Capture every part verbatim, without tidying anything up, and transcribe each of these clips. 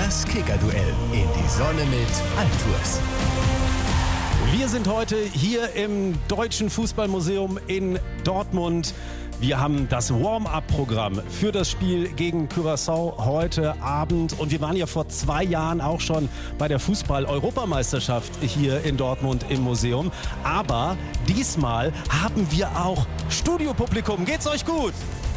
Das Kicker-Duell in die Sonne mit Altours. Wir sind heute hier im Deutschen Fußballmuseum in Dortmund. Wir haben das Warm-up-Programm für das Spiel gegen Curaçao heute Abend. Und wir waren ja vor zwei Jahren auch schon bei der Fußball-Europameisterschaft hier in Dortmund im Museum. Aber diesmal haben wir auch Studiopublikum. Geht's euch gut?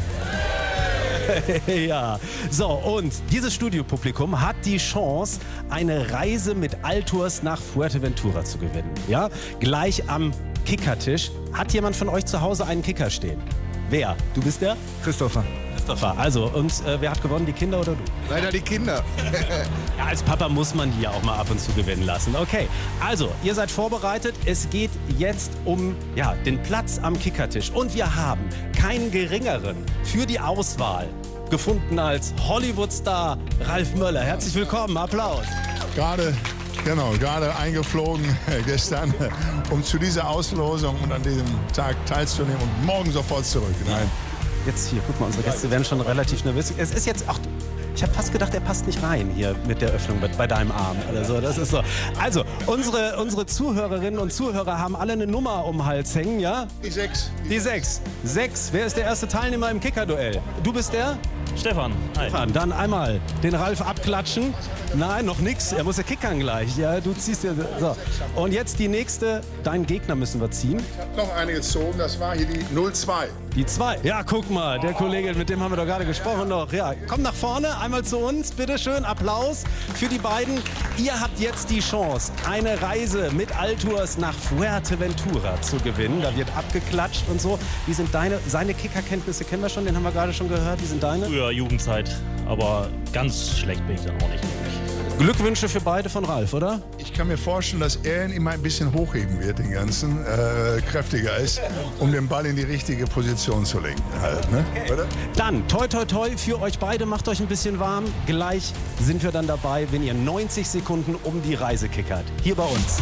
Ja, so, und dieses Studiopublikum hat die Chance, eine Reise mit Altours nach Fuerteventura zu gewinnen. Ja, gleich am Kickertisch. Hat jemand von euch zu Hause einen Kicker stehen? Wer? Du bist der? Christopher. Christopher. Also, und äh, wer hat gewonnen, die Kinder oder du? Leider die Kinder. Ja, als Papa muss man die ja auch mal ab und zu gewinnen lassen. Okay, also, ihr seid vorbereitet. Es geht jetzt um ja, den Platz am Kickertisch. Und wir haben keinen geringeren für die Auswahl gefunden als Hollywood-Star Ralf Möller. Herzlich willkommen, Applaus. Gerade, genau, gerade eingeflogen äh, gestern, äh, um zu dieser Auslosung und an diesem Tag teilzunehmen und morgen sofort zurück. Nein. Jetzt hier, guck mal, unsere Gäste werden schon relativ nervös. Es ist jetzt, ach, ich habe fast gedacht, er passt nicht rein hier mit der Öffnung bei, bei deinem Arm oder so. Das ist so. Also, unsere, unsere Zuhörerinnen und Zuhörer haben alle eine Nummer um den Hals hängen, ja? Die sechs. Die sechs. Sechs. Wer ist der erste Teilnehmer im Kicker-Duell? Du bist der? Stefan. Hi. Stefan, dann einmal den Ralf abklatschen. Nein, noch nix. Er muss ja kickern gleich. Ja, du ziehst ja. So. Und jetzt die nächste. Deinen Gegner müssen wir ziehen. Ich habe noch eine gezogen, das war hier die null zwei. Die zwei. Ja, guck mal, der Kollege, mit dem haben wir doch gerade gesprochen noch. Ja, komm nach vorne, einmal zu uns, bitteschön. Applaus für die beiden. Ihr habt jetzt die Chance, eine Reise mit Altours nach Fuerteventura zu gewinnen. Da wird abgeklatscht und so. Wie sind deine, seine Kickerkenntnisse kennen wir schon, den haben wir gerade schon gehört. Wie sind deine? Früher Jugendzeit, aber ganz schlecht bin ich dann auch nicht. Glückwünsche für beide von Ralf, oder? Ich kann mir vorstellen, dass er ihn immer ein bisschen hochheben wird, den ganzen, äh, kräftiger ist, um den Ball in die richtige Position zu lenken. Halt, ne? Oder? Dann, toi toi toi für euch beide, macht euch ein bisschen warm. Gleich sind wir dann dabei, wenn ihr neunzig Sekunden um die Reise kickert. Hier bei uns.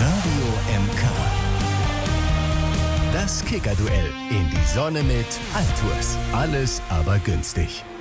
Radio M K. Das Kicker-Duell in die Sonne mit Altours. Alles aber günstig.